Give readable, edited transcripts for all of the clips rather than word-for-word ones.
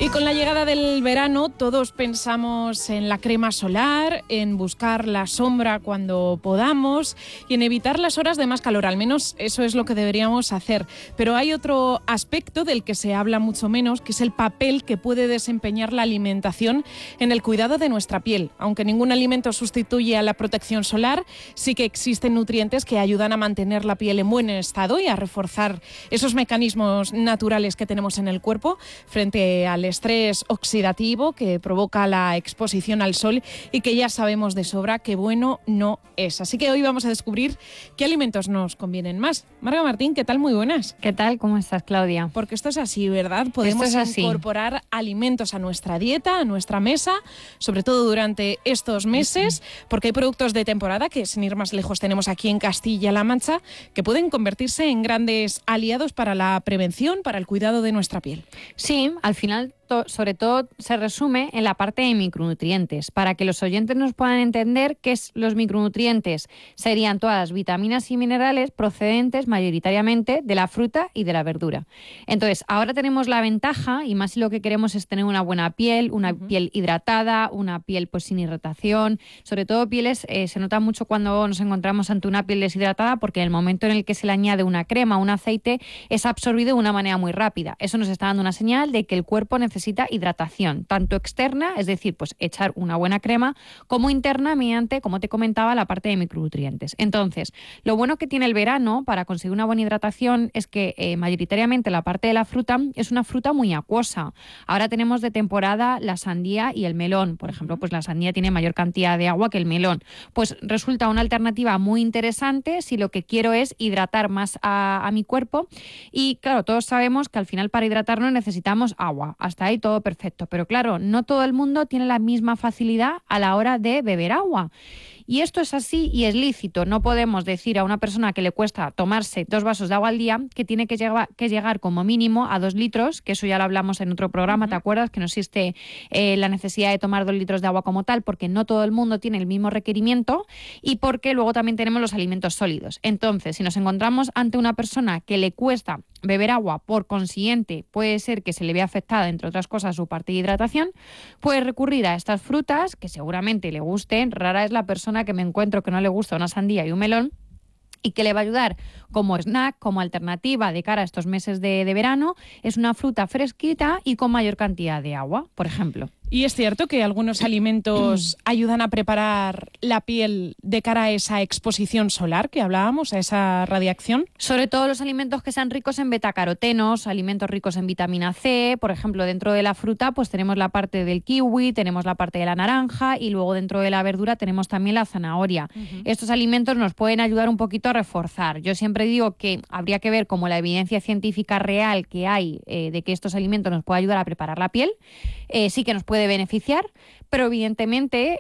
Y con la llegada del verano todos pensamos en la crema solar, en buscar la sombra cuando podamos y en evitar las horas de más calor, al menos eso es lo que deberíamos hacer. Pero hay otro aspecto del que se habla mucho menos, que es el papel que puede desempeñar la alimentación en el cuidado de nuestra piel. Aunque ningún alimento sustituye a la protección solar, sí que existen nutrientes que ayudan a mantener la piel en buen estado y a reforzar esos mecanismos naturales que tenemos en el cuerpo frente al estrés oxidativo que provoca la exposición al sol y que ya sabemos de sobra que bueno no es. Así que hoy vamos a descubrir qué alimentos nos convienen más. Marga Martín, ¿qué tal? Muy buenas. ¿Qué tal? ¿Cómo estás, Claudia? Porque esto es así, ¿verdad? Podemos incorporar alimentos a nuestra dieta, a nuestra mesa, sobre todo durante estos meses, porque hay productos de temporada que, sin ir más lejos, tenemos aquí en Castilla-La Mancha, que pueden convertirse en grandes aliados para la prevención, para el cuidado de nuestra piel. Sí, al final sobre todo se resume en la parte de micronutrientes. Para que los oyentes nos puedan entender qué es los micronutrientes, serían todas las vitaminas y minerales procedentes mayoritariamente de la fruta y de la verdura. Entonces, ahora tenemos la ventaja, y más si lo que queremos es tener una buena piel, una piel hidratada, una piel pues sin irritación. Sobre todo pieles, se nota mucho cuando nos encontramos ante una piel deshidratada, porque en el momento en el que se le añade una crema o un aceite, es absorbido de una manera muy rápida. Eso nos está dando una señal de que el cuerpo necesita hidratación, tanto externa, es decir, pues echar una buena crema, como interna mediante, como te comentaba, la parte de micronutrientes. Entonces, lo bueno que tiene el verano para conseguir una buena hidratación es que mayoritariamente la parte de la fruta es una fruta muy acuosa. Ahora tenemos de temporada la sandía y el melón. Por ejemplo, pues la sandía tiene mayor cantidad de agua que el melón. Pues resulta una alternativa muy interesante si lo que quiero es hidratar más a mi cuerpo. Y claro, todos sabemos que al final para hidratarnos necesitamos agua. Hasta ahí todo perfecto, pero claro, no todo el mundo tiene la misma facilidad a la hora de beber agua. Y esto es así y es lícito. No podemos decir a una persona que le cuesta tomarse 2 vasos de agua al día que tiene que llegar como mínimo a 2 litros, que eso ya lo hablamos en otro programa, ¿te acuerdas? Que no existe la necesidad de tomar 2 litros de agua como tal, porque no todo el mundo tiene el mismo requerimiento y porque luego también tenemos los alimentos sólidos. Entonces, si nos encontramos ante una persona que le cuesta beber agua, por consiguiente puede ser que se le vea afectada, entre otras cosas, su parte de hidratación, puede recurrir a estas frutas que seguramente le gusten. Rara es la persona que me encuentro que no le gusta una sandía y un melón, y que le va a ayudar como snack, como alternativa de cara a estos meses de verano. Es una fruta fresquita y con mayor cantidad de agua, por ejemplo. Y es cierto que algunos alimentos ayudan a preparar la piel de cara a esa exposición solar que hablábamos, a esa radiación. Sobre todo los alimentos que sean ricos en betacarotenos, alimentos ricos en vitamina C. Por ejemplo, dentro de la fruta pues tenemos la parte del kiwi, tenemos la parte de la naranja y luego dentro de la verdura tenemos también la zanahoria. Estos alimentos nos pueden ayudar un poquito a reforzar. Yo siempre digo que habría que ver como la evidencia científica real que hay de que estos alimentos nos pueden ayudar a preparar la piel. Sí que nos puede beneficiar, pero evidentemente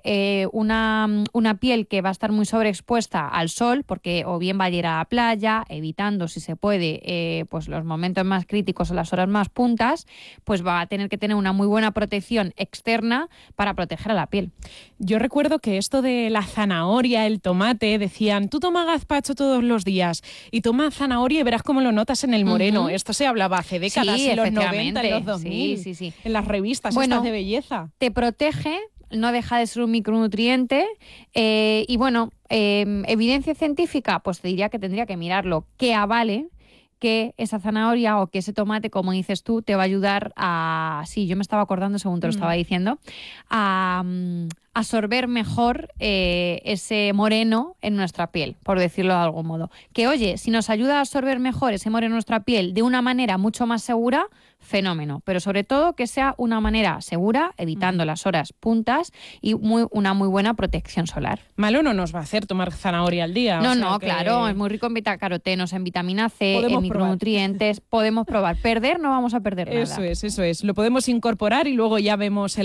una piel que va a estar muy sobreexpuesta al sol, porque o bien va a ir a la playa, evitando si se puede pues los momentos más críticos o las horas más puntas, pues va a tener que tener una muy buena protección externa para proteger a la piel. Yo recuerdo que esto de la zanahoria, el tomate, decían, tú toma gazpacho todos los días y toma zanahoria y verás cómo lo notas en el moreno. Esto se hablaba hace décadas, sí, en los 90, en los 2000, sí. En las revistas bueno, estas de belleza. Te protege, no deja de ser un micronutriente y bueno, evidencia científica, pues te diría que tendría que mirarlo, que avale que esa zanahoria o que ese tomate, como dices tú, te va a ayudar a... Sí, yo me estaba acordando según te lo estaba diciendo, a absorber mejor ese moreno en nuestra piel, por decirlo de algún modo. Que oye, si nos ayuda a absorber mejor ese moreno en nuestra piel de una manera mucho más segura, fenómeno. Pero sobre todo que sea una manera segura, evitando las horas puntas y una muy buena protección solar. Malo no nos va a hacer tomar zanahoria al día. No, claro, es muy rico en betacarotenos, en vitamina C, en micronutrientes. Podemos probar. Perder no vamos a perder nada. Eso es. Lo podemos incorporar y luego ya vemos el